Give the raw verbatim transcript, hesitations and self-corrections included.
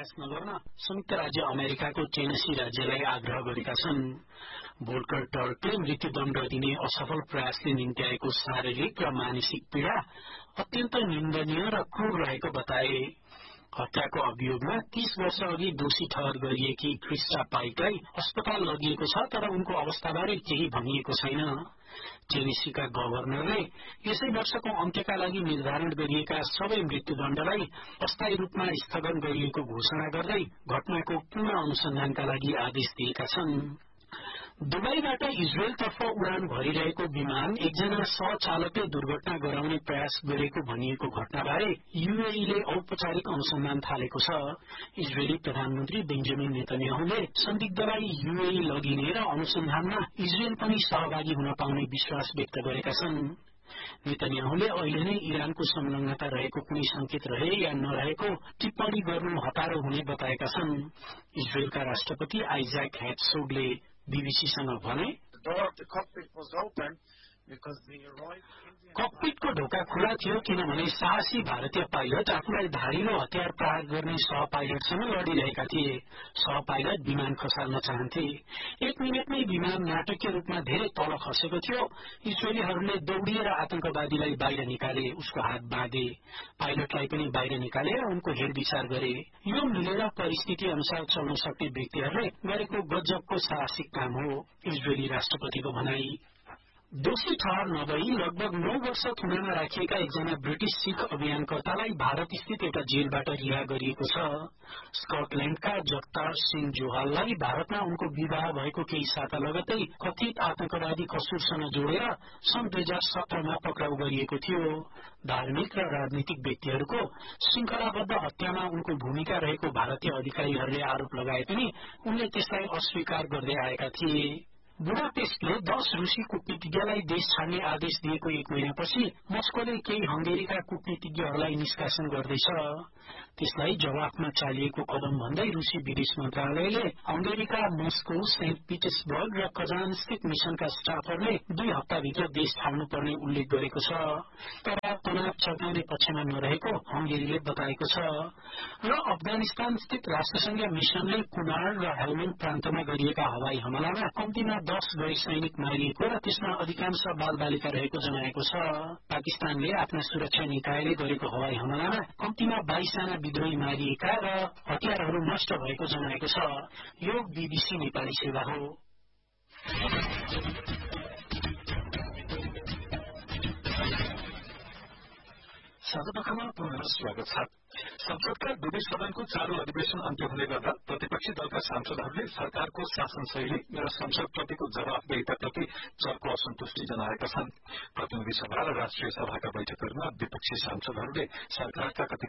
प्रयास नगर्न संयुक्त राज्य अमेरिकाको टेनेसी राज्यलाई आग्रह गरेका छन्। भोल्कर टर्कले मृत्युदण्ड दिने असफल प्रयासले निम्त्याएको शारीरिक र मानसिक पीड़ा अत्यन्त निन्दनीय र क्रूर रहेको बताए। हत्याको अभियोगमा तीस वर्ष अघि दोषी ठहर गरिएकी क्रिस्टा पाइकलाई अस्पताल लगिएको छ, तर उनको अवस्थाबारे केही भनिएको छैन। टेनेसीका गभर्नरले यसै वर्षको अन्त्यका लागि निर्धारण गरिएका सबै मृत्युदण्डलाई अस्थायी रूपमा स्थगन गरिएको घोषणा गर्दै घटनाको पूर्ण अनुसन्धानका लागि आदेश दिएका छन्। दुबईबाट इजरायलतर्फ उडान भरिरहेको विमान एकजना सहचालकले दुर्घटना गराउने प्रयास गरेको भनिएको घटनाबारे यूएईले औपचारिक अनुसन्धान थालेको छ। इजरायली प्रधानमन्त्री बेन्जामिन नेतन्याहुले संदिग्धलाई यूएई लगिने र अनुसन्धानमा इजरायल पनि सहभागी हुन पाउने विश्वास व्यक्त गरेका छन्। नेतन्याहुले अहिले नै इरानको संलग्नता रहेको कुनै संकेत रहे या नरहेको टिप्पणी गर्नु हतारो हुने बताएका छन्। इजरायलका राष्ट्रपति आइजाक हेर्जोगले बीबीसीसँग भने, ककपिटको ढोका खुला थियो किनभने साहसी भारतीय पाइलट आफूलाई धारिलो हतियार प्रहार गर्ने सह पाइलटसँग लडिरहेका थिए। सह पाइलट विमान खसाल्न चाहन्थे। एक मिनटमै विमान नाटकीय रूपमा धेरै तल खसेको थियो। इजरायलीहरूले दौडिएर आतंकवादीलाई बाहिर निकाले, उसको हात बाँधे, पाइलटलाई पनि बाहिर निकाले र उनको हेरविचार गरे। यो मिलेर परिस्थिति अनुसार चल्न सक्ने व्यक्तिहरूले गरेको गजबको साहसिक काम हो, इजरायली राष्ट्रपतिको भनाई। दोषी ठहर नभई लगभग नौ वर्ष थुनामा राखिएका एकजना ब्रिटिश सिख अभियानकर्तालाई भारत स्थित एउटा जेलबाट रिहा गरिएको छ। स्कटल्याण्डका जगतार सिंह जोहाललाई भारतमा उनको विवाह भएको केही साता लगत्तै कथित आतंकवादी कसुरसँग जोडेर सन् दुई हजार सत्रमा पक्राउ गरिएको थियो। धार्मिक र राजनीतिक व्यक्तिहरूको श्रृंखलाबद्ध हत्यामा उनको भूमिका रहेको भारतीय अधिकारीहरूले आरोप लगाए पनि उनले त्यसलाई अस्वीकार गर्दै आएका थिए। बुडापेस्टले दश रूसी कूटनीतिज्ञलाई देश छाड्ने आदेश दिएको एक महिनापछि मस्कोले केही हंगेरीका कूटनीतिज्ञहरूलाई निष्कासन गर्दैछ। त्यसलाई जवाफमा चालिएको कदम भन्दै रूसी विदेश मन्त्रालयले हंगेरीका मस्को, सेन्ट पिटर्सबर्ग र कजान स्थित मिशनका स्टाफहरूले दुई हप्ताभित्र देश छाड्नुपर्ने उल्लेख गरेको छ। तर तनाव चर्काउने पक्षमा नरहेको हंगेरीले बताएको छ। र अफगानिस्तान स्थित राष्ट्रसंघीय मिशनले कुनार र हेलमण्ड प्रान्तमा गरिएका हवाई हमलामा कम्तीमा दश गैर सैनिक मारिएको र त्यसमा अधिकांश बाल बालिका रहेको जनाएको छ। पाकिस्तानले आफ्ना सुरक्षा निकायले गरेको हवाई हमलामा कम्तीमा बाइस जना विद्रोही मारिएका र हतियारहरू नष्ट भएको जनाएको छ। यो बीबीसी नेपाली सेवा हो। साँझपखमा पुनः स्वागत छ। संसदका दुवै सदनको चालू अधिवेशन अन्त्य हुने गर्दा प्रतिपक्षी दलका सांसदहरूले सरकारको शासन शैली र संसदप्रतिको जवाफदेहिताप्रति चर्को असन्तुष्टि जनाएका छन्। प्रतिनिधि सभा र राष्ट्रिय सभाका बैठकहरूमा विपक्षी सांसदहरूले सरकारका कतिपय